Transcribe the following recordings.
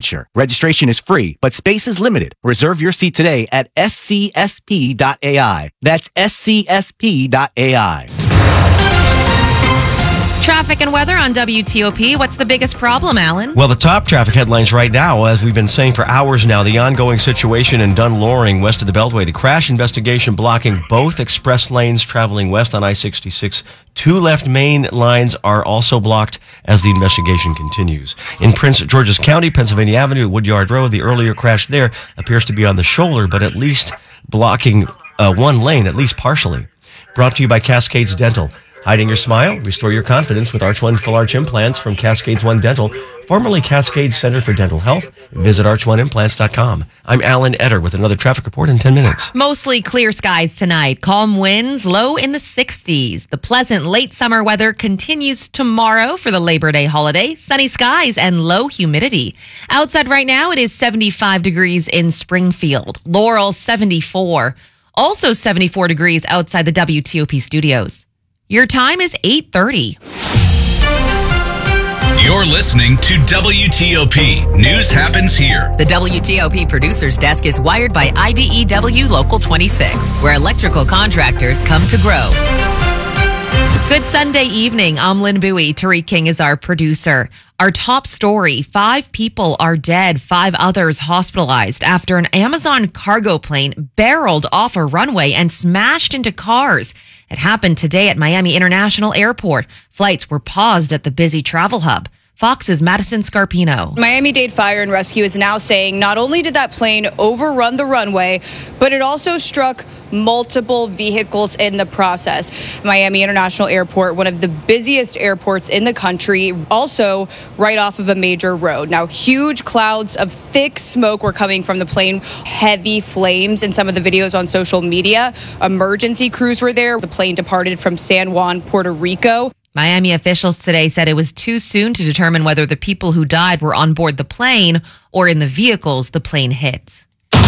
future. Registration is free, but space is limited. Reserve your seat today at scsp.ai. That's scsp.ai. Traffic and weather on WTOP. What's the biggest problem, Alan? Well, the top traffic headlines right now, as we've been saying for hours now, the ongoing situation in Dunn-Loring, west of the Beltway. The crash investigation blocking both express lanes traveling west on I-66. 2 left main lines are also blocked as the investigation continues. In Prince George's County, Pennsylvania Avenue, Woodyard Road, the earlier crash there appears to be on the shoulder, but at least blocking one lane, at least partially. Brought to you by Cascades Dental. Hiding your smile, restore your confidence with Arch One Full Arch Implants from Cascades One Dental, formerly Cascades Center for Dental Health. Visit arch1implants.com. I'm Alan Etter with another traffic report in 10 minutes. Mostly clear skies tonight. Calm winds, low in the 60s. The pleasant late summer weather continues tomorrow for the Labor Day holiday. Sunny skies and low humidity. Outside right now, it is 75 degrees in Springfield. Laurel, 74. Also 74 degrees outside the WTOP studios. Your time is 8:30. You're listening to WTOP. News happens here. The WTOP Producers Desk is wired by IBEW Local 26, where electrical contractors come to grow. Good Sunday evening. I'm Lynn Bowie. Tariq King is our producer. Our top story, 5 people are dead, 5 others hospitalized after an Amazon cargo plane barreled off a runway and smashed into cars. It happened today at Miami International Airport. Flights were paused at the busy travel hub. Fox's Madison Scarpino. Miami-Dade Fire and Rescue is now saying not only did that plane overrun the runway, but it also struck multiple vehicles in the process. Miami International Airport, one of the busiest airports in the country, also right off of a major road. Now, huge clouds of thick smoke were coming from the plane, heavy flames in some of the videos on social media. Emergency crews were there. The plane departed from San Juan, Puerto Rico. Miami officials today said it was too soon to determine whether the people who died were on board the plane or in the vehicles the plane hit.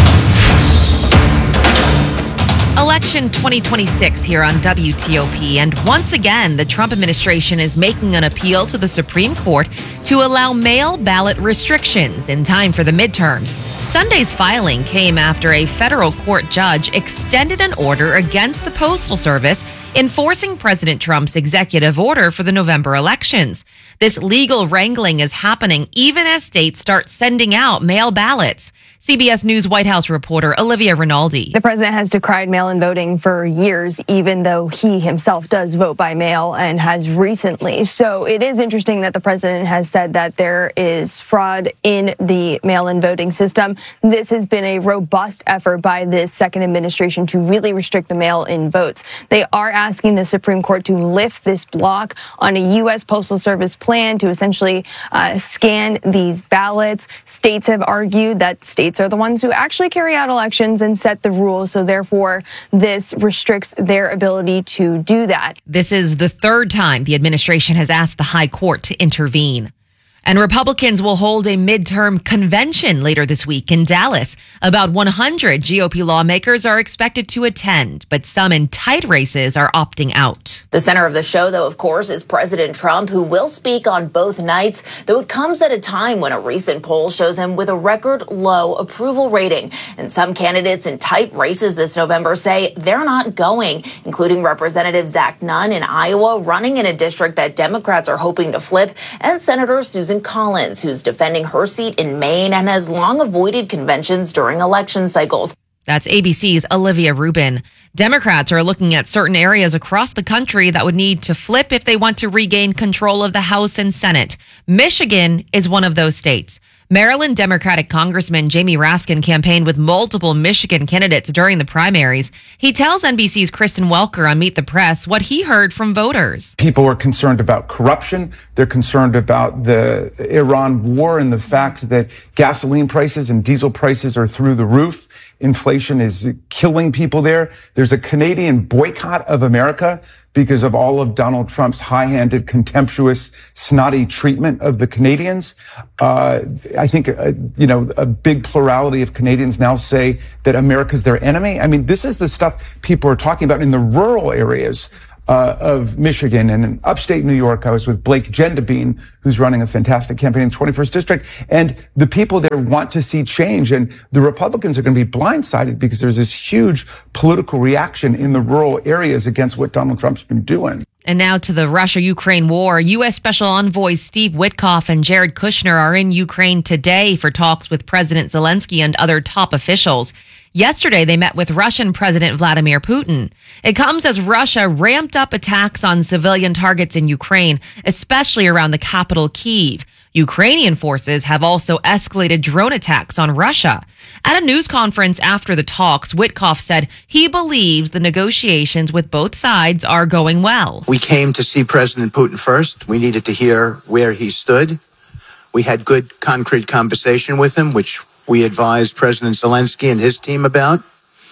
Election 2026 here on WTOP, and once again, the Trump administration is making an appeal to the Supreme Court to allow mail ballot restrictions in time for the midterms. Sunday's filing came after a federal court judge extended an order against the Postal Service enforcing President Trump's executive order for the November elections. This legal wrangling is happening even as states start sending out mail ballots. CBS News White House reporter Olivia Rinaldi. The president has decried mail-in voting for years, even though he himself does vote by mail and has recently. So it is interesting that the president has said that there is fraud in the mail-in voting system. This has been a robust effort by this second administration to really restrict the mail-in votes. They are asking the Supreme Court to lift this block on a U.S. Postal Service plan to essentially scan these ballots. States have argued that states are the ones who actually carry out elections and set the rules, so therefore this restricts their ability to do that. This is the third time the administration has asked the High Court to intervene. And Republicans will hold a midterm convention later this week in Dallas. About 100 GOP lawmakers are expected to attend, but some in tight races are opting out. The center of the show, though, of course, is President Trump, who will speak on both nights, though it comes at a time when a recent poll shows him with a record low approval rating. And some candidates in tight races this November say they're not going, including Representative Zach Nunn in Iowa, running in a district that Democrats are hoping to flip, and Senator Susan Collins, who's defending her seat in Maine and has long avoided conventions during election cycles. That's ABC's Olivia Rubin. Democrats are looking at certain areas across the country that would need to flip if they want to regain control of the House and Senate. Michigan is one of those states. Maryland Democratic Congressman Jamie Raskin campaigned with multiple Michigan candidates during the primaries. He tells NBC's Kristen Welker on Meet the Press what he heard from voters. People are concerned about corruption. They're concerned about the Iran war and the fact that gasoline prices and diesel prices are through the roof. Inflation is killing people there. There's a Canadian boycott of America because of all of Donald Trump's high-handed, contemptuous, snotty treatment of the Canadians. I think, a big plurality of Canadians now say that America's their enemy. I mean, this is the stuff people are talking about in the rural areas of Michigan. And in upstate New York, I was with Blake Gendabine, who's running a fantastic campaign in the 21st District. And the people there want to see change. And the Republicans are going to be blindsided because there's this huge political reaction in the rural areas against what Donald Trump's been doing. And now to the Russia-Ukraine war. U.S. Special Envoys Steve Witkoff and Jared Kushner are in Ukraine today for talks with President Zelensky and other top officials. Yesterday, they met with Russian President Vladimir Putin. It comes as Russia ramped up attacks on civilian targets in Ukraine, especially around the capital, Kyiv. Ukrainian forces have also escalated drone attacks on Russia. At a news conference after the talks, Witkoff said he believes the negotiations with both sides are going well. We came to see President Putin first. We needed to hear where he stood. We had good, concrete conversation with him, which we advised President Zelensky and his team about.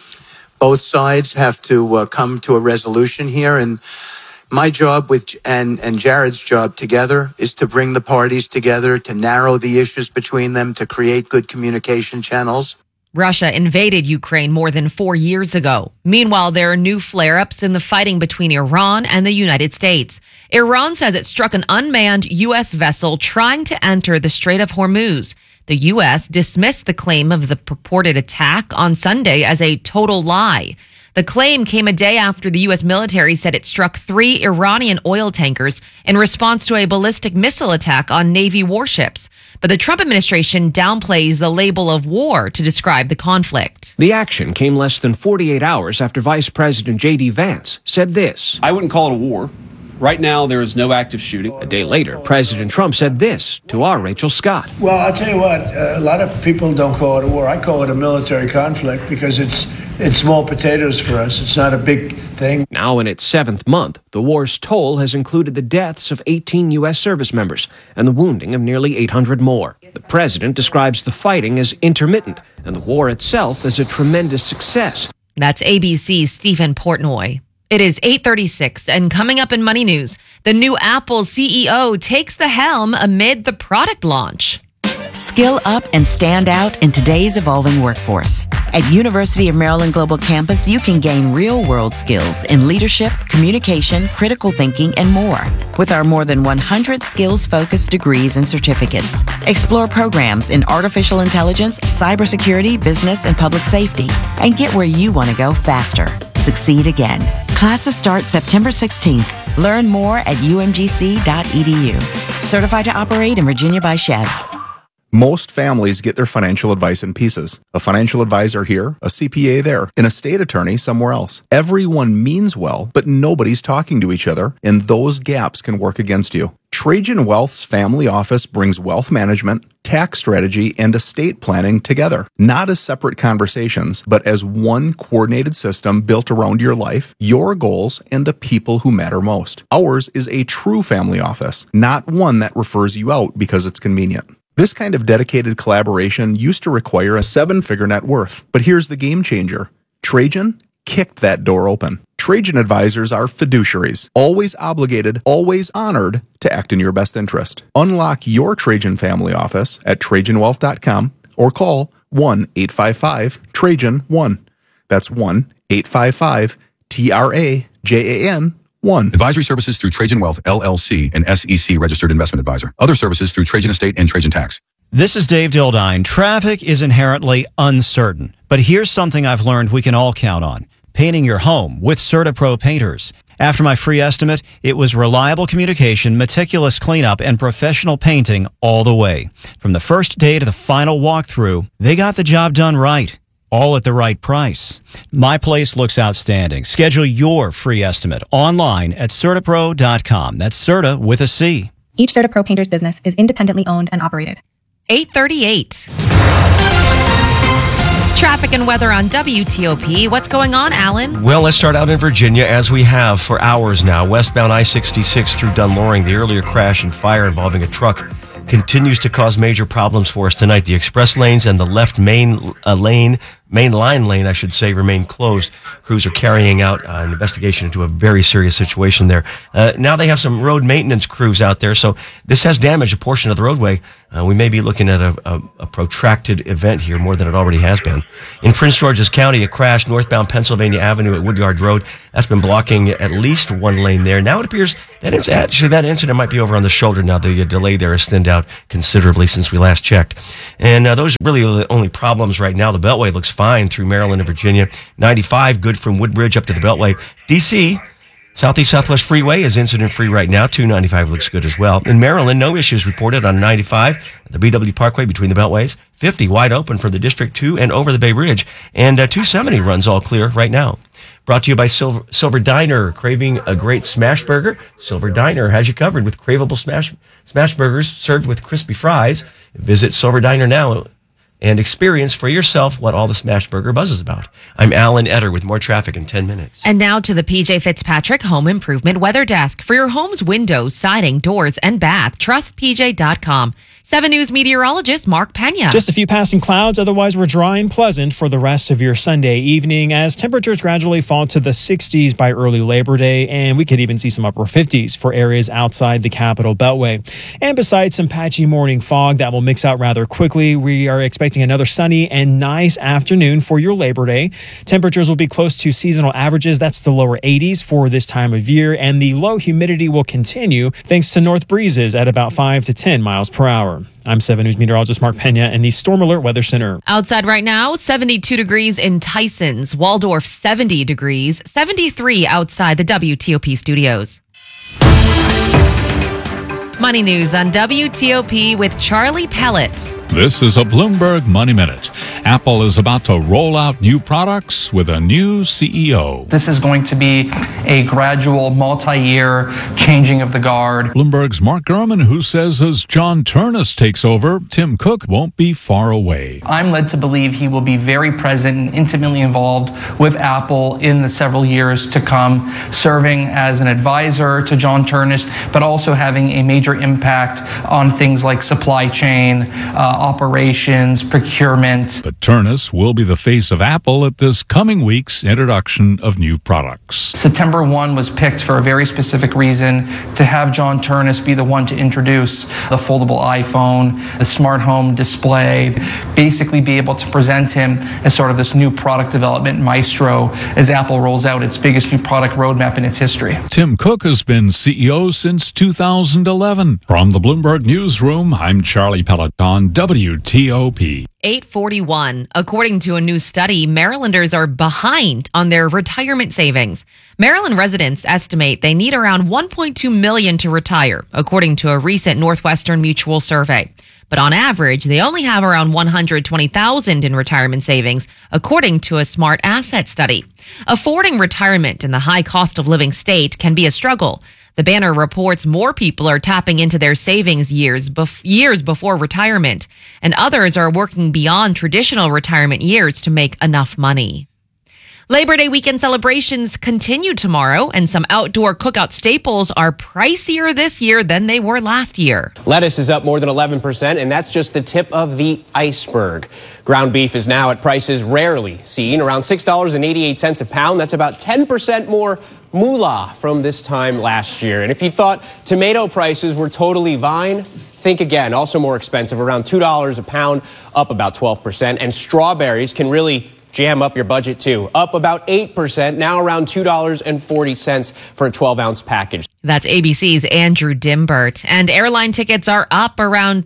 Both sides have to come to a resolution here, and my job and Jared's job together is to bring the parties together, to narrow the issues between them, to create good communication channels. Russia invaded Ukraine more than 4 years ago. Meanwhile, there are new flare-ups in the fighting between Iran and the United States. Iran says it struck an unmanned U.S. vessel trying to enter the Strait of Hormuz. The U.S. dismissed the claim of the purported attack on Sunday as a total lie. The claim came a day after the U.S. military said it struck 3 Iranian oil tankers in response to a ballistic missile attack on Navy warships. But the Trump administration downplays the label of war to describe the conflict. The action came less than 48 hours after Vice President J.D. Vance said this. I wouldn't call it a war. Right now, there is no active shooting. A day later, President Trump said this to our Rachel Scott. Well, I'll tell you what, a lot of people don't call it a war. I call it a military conflict because it's small potatoes for us. It's not a big thing. Now in its 7th month, the war's toll has included the deaths of 18 U.S. service members and the wounding of nearly 800 more. The president describes the fighting as intermittent and the war itself as a tremendous success. That's ABC's Stephen Portnoy. It is 8:36, and coming up in Money News, the new Apple CEO takes the helm amid the product launch. Skill up and stand out in today's evolving workforce. At University of Maryland Global Campus, you can gain real-world skills in leadership, communication, critical thinking, and more. With our more than 100 skills-focused degrees and certificates. Explore programs in artificial intelligence, cybersecurity, business, and public safety. And get where you want to go faster. Succeed again. Classes start September 16th. Learn more at umgc.edu. Certified to operate in Virginia by Chev. Most families get their financial advice in pieces. A financial advisor here, a CPA there, an estate attorney somewhere else. Everyone means well, but nobody's talking to each other, and those gaps can work against you. Trajan Wealth's family office brings wealth management, tax strategy, and estate planning together, not as separate conversations, but as one coordinated system built around your life, your goals, and the people who matter most. Ours is a true family office, not one that refers you out because it's convenient. This kind of dedicated collaboration used to require a 7-figure net worth, but here's the game changer. Trajan kicked that door open. Trajan advisors are fiduciaries, always obligated, always honored to act in your best interest. Unlock your Trajan family office at TrajanWealth.com or call 1-855-TRAJAN-1. That's 1-855-TRAJAN-1. Advisory services through Trajan Wealth, LLC, an SEC registered investment advisor. Other services through Trajan Estate and Trajan Tax. This is Dave Dildine. Traffic is inherently uncertain, but here's something I've learned we can all count on. Painting your home with CertaPro painters. After my free estimate, it was reliable communication, meticulous cleanup, and professional painting all the way. From the first day to the final walkthrough, they got the job done right. All at the right price. My place looks outstanding. Schedule your free estimate online at CertaPro.com. That's Certa with a C. Each CertaPro painter's business is independently owned and operated. 8:38. Traffic and weather on WTOP. What's going on, Alan? Well, let's start out in Virginia, as we have for hours now. Westbound I-66 through Dunloring, the earlier crash and fire involving a truck continues to cause major problems for us tonight. The express lanes and the left main lane main line lane, I should say, remained closed. Crews are carrying out an investigation into a very serious situation there. Now they have some road maintenance crews out there, so this has damaged a portion of the roadway. We may be looking at a protracted event here, more than it already has been. In Prince George's County, a crash northbound Pennsylvania Avenue at Woodyard Road. That's been blocking at least one lane there. Now it appears that that incident might be over on the shoulder now. The delay there has thinned out considerably since we last checked. And those are really the only problems right now. The Beltway looks fine through Maryland and Virginia. 95 good from Woodbridge up to the Beltway. D.C., Southeast Southwest Freeway is incident-free right now. 295 looks good as well. In Maryland, no issues reported on 95, the BW Parkway between the Beltways. 50 wide open for the District 2 and over the Bay Bridge. And 270 runs all clear right now. Brought to you by Silver Diner. Craving a great smash burger? Silver Diner has you covered with craveable smash burgers served with crispy fries. Visit Silver Diner now and experience for yourself what all the smash burger buzz is about. I'm Alan Etter with more traffic in 10 minutes. And now to the PJ Fitzpatrick Home Improvement Weather Desk. For your home's windows, siding, doors, and bath, trust PJ.com. 7 News meteorologist Mark Pena. Just a few passing clouds. Otherwise, we're dry and pleasant for the rest of your Sunday evening as temperatures gradually fall to the 60s by early Labor Day, and we could even see some upper 50s for areas outside the Capital Beltway. And besides some patchy morning fog that will mix out rather quickly, we are expecting another sunny and nice afternoon for your Labor Day. Temperatures will be close to seasonal averages. That's the lower 80s for this time of year, and the low humidity will continue thanks to north breezes at about 5 to 10 miles per hour. I'm 7 News meteorologist Mark Pena in the Storm Alert Weather Center. Outside right now, 72 degrees in Tysons, Waldorf 70 degrees, 73 outside the WTOP studios. Money News on WTOP with Charlie Pellet. This is a Bloomberg Money Minute. Apple is about to roll out new products with a new CEO. This is going to be a gradual, multi-year changing of the guard. Bloomberg's Mark Gurman, who says as John Ternus takes over, Tim Cook won't be far away. I'm led to believe he will be very present and intimately involved with Apple in the several years to come, serving as an advisor to John Ternus, but also having a major impact on things like supply chain, operations, procurement. But Ternus will be the face of Apple at this coming week's introduction of new products. September 1 was picked for a very specific reason, to have John Ternus be the one to introduce the foldable iPhone, the smart home display, basically be able to present him as sort of this new product development maestro as Apple rolls out its biggest new product roadmap in its history. Tim Cook has been CEO since 2011. From the Bloomberg Newsroom, I'm Charlie Pellet on WTOP. 841. According to a new study, Marylanders are behind on their retirement savings. Maryland residents estimate they need around $1.2 million to retire, according to a recent Northwestern Mutual survey. But on average, they only have around $120,000 in retirement savings, according to a Smart Asset study. Affording retirement in the high cost of living state can be a struggle. The Banner reports more people are tapping into their savings years before retirement, and others are working beyond traditional retirement years to make enough money. Labor Day weekend celebrations continue tomorrow, and some outdoor cookout staples are pricier this year than they were last year. Lettuce is up more than 11%, and that's just the tip of the iceberg. Ground beef is now at prices rarely seen, around $6.88 a pound. That's about 10% more moolah from this time last year. And if you thought tomato prices were totally fine, think again. Also more expensive, around $2 a pound, up about 12%. And strawberries can really jam up your budget too, up about 8%, now around $2.40 for a 12-ounce package. That's ABC's Andrew Dimbert. And airline tickets are up around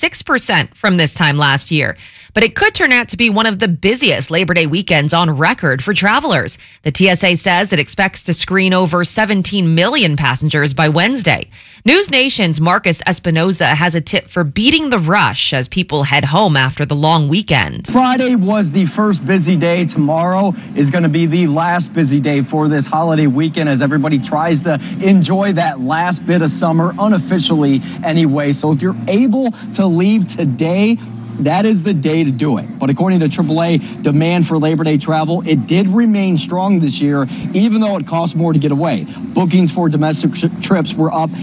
26% from this time last year. But it could turn out to be one of the busiest Labor Day weekends on record for travelers. The TSA says it expects to screen over 17 million passengers by Wednesday. News Nation's Marcus Espinoza has a tip for beating the rush as people head home after the long weekend. Friday was the first busy day. Tomorrow is going to be the last busy day for this holiday weekend as everybody tries to enjoy that last bit of summer unofficially anyway. So if you're able to leave today, that is the day to do it. But according to AAA, demand for Labor Day travel, it did remain strong this year, even though it costs more to get away. Bookings for domestic trips were up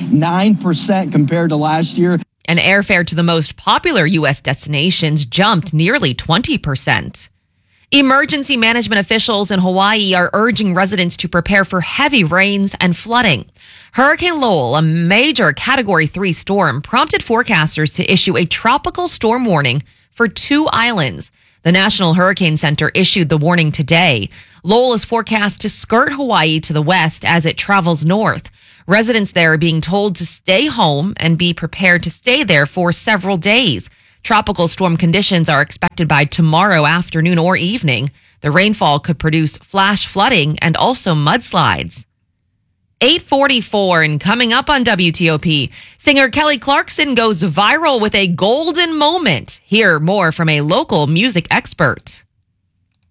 9% compared to last year. And airfare to the most popular U.S. destinations jumped nearly 20%. Emergency management officials in Hawaii are urging residents to prepare for heavy rains and flooding. Hurricane Lowell, a major Category 3 storm, prompted forecasters to issue a tropical storm warning for 2 islands. The National Hurricane Center issued the warning today. Lowell is forecast to skirt Hawaii to the west as it travels north. Residents there are being told to stay home and be prepared to stay there for several days. Tropical storm conditions are expected by tomorrow afternoon or evening. The rainfall could produce flash flooding and also mudslides. 8:44 and coming up on WTOP, singer Kelly Clarkson goes viral with a golden moment. Hear more from a local music expert.